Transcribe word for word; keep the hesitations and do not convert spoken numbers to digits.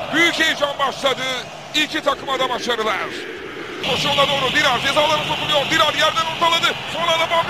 Büyük heyecan başladı. İki takıma da başarılar. Koşuğuna doğru Dirar cezalarına sokuluyor. Dirar yerden ortaladı. Sonra da